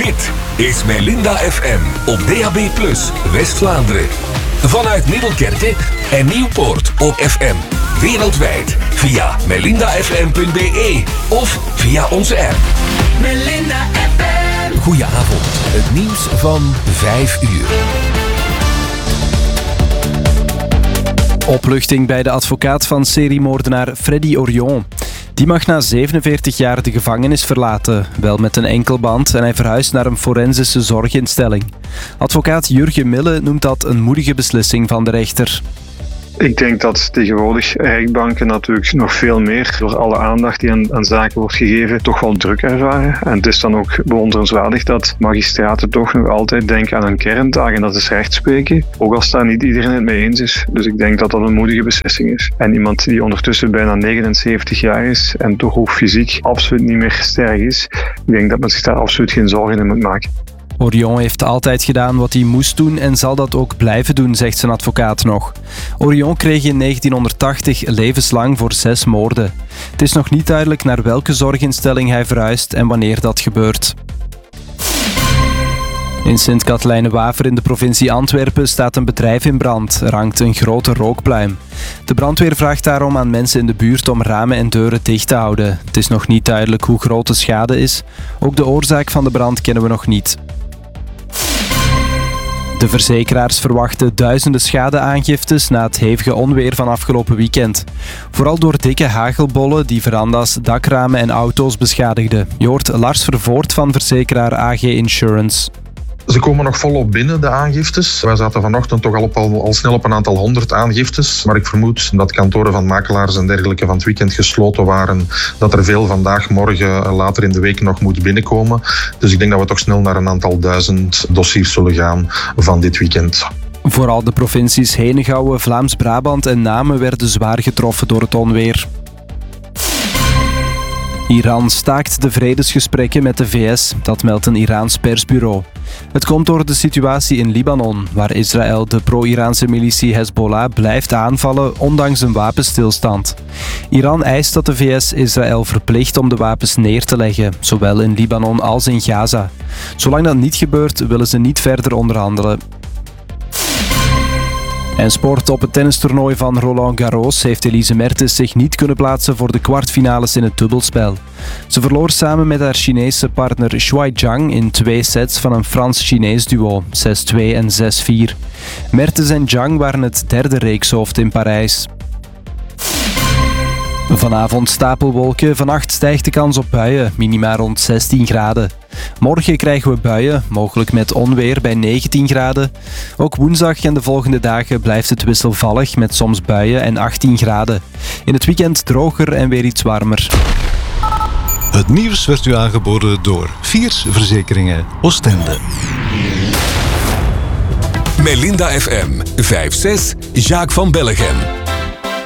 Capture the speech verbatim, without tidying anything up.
Dit is Melinda F M op D A B plus, West-Vlaanderen. Vanuit Middelkerke en Nieuwpoort op F M. Wereldwijd via melinda f m punt b e of via onze app. Melinda F M. Goedenavond, het nieuws van vijf uur. Opluchting bij de advocaat van seriemoordenaar Freddy Orion. Die mag na zevenenveertig jaar de gevangenis verlaten, wel met een enkelband, en hij verhuist naar een forensische zorginstelling. Advocaat Jurgen Mille noemt dat een moedige beslissing van de rechter. Ik denk dat tegenwoordig rechtbanken natuurlijk nog veel meer, door alle aandacht die aan, aan zaken wordt gegeven, toch wel druk ervaren. En het is dan ook bewonderenswaardig dat magistraten toch nog altijd denken aan een kerntaak, en dat is rechtspreken, ook als daar niet iedereen het mee eens is. Dus ik denk dat dat een moedige beslissing is. En iemand die ondertussen bijna negenenzeventig jaar is en toch ook fysiek absoluut niet meer sterk is, ik denk dat men zich daar absoluut geen zorgen in moet maken. Orion heeft altijd gedaan wat hij moest doen en zal dat ook blijven doen, zegt zijn advocaat nog. Orion kreeg in negentienhonderdtachtig levenslang voor zes moorden. Het is nog niet duidelijk naar welke zorginstelling hij verhuist en wanneer dat gebeurt. In Sint-Katelijne-Waver in de provincie Antwerpen staat een bedrijf in brand. Er hangt een grote rookpluim. De brandweer vraagt daarom aan mensen in de buurt om ramen en deuren dicht te houden. Het is nog niet duidelijk hoe groot de schade is. Ook de oorzaak van de brand kennen we nog niet. De verzekeraars verwachten duizenden schadeaangiftes na het hevige onweer van afgelopen weekend. Vooral door dikke hagelbollen die veranda's, dakramen en auto's beschadigden. Je hoort Lars Vervoort van verzekeraar A G Insurance. Ze komen nog volop binnen, de aangiftes. Wij zaten vanochtend toch al, op, al, al snel op een aantal honderd aangiftes. Maar ik vermoed dat kantoren van makelaars en dergelijke van het weekend gesloten waren. Dat er veel vandaag, morgen, later in de week nog moet binnenkomen. Dus ik denk dat we toch snel naar een aantal duizend dossiers zullen gaan van dit weekend. Vooral de provincies Henegouwen, Vlaams-Brabant en Namen werden zwaar getroffen door het onweer. Iran staakt de vredesgesprekken met de V S, dat meldt een Iraans persbureau. Het komt door de situatie in Libanon, waar Israël de pro-Iraanse militie Hezbollah blijft aanvallen, ondanks een wapenstilstand. Iran eist dat de V S Israël verplicht om de wapens neer te leggen, zowel in Libanon als in Gaza. Zolang dat niet gebeurt, willen ze niet verder onderhandelen. En sport. Op het tennistoernooi van Roland Garros heeft Elise Mertens zich niet kunnen plaatsen voor de kwartfinales in het dubbelspel. Ze verloor samen met haar Chinese partner Shuai Zhang in twee sets van een Frans-Chinees duo, zes twee en zes vier. Mertens en Zhang waren het derde reekshoofd in Parijs. Vanavond stapelwolken, vannacht stijgt de kans op buien, minima rond zestien graden. Morgen krijgen we buien, mogelijk met onweer bij negentien graden. Ook woensdag en de volgende dagen blijft het wisselvallig met soms buien en achttien graden. In het weekend droger en weer iets warmer. Het nieuws werd u aangeboden door Viers Verzekeringen Oostende. Melinda F M, vijf zes, Jacques van Bellegem.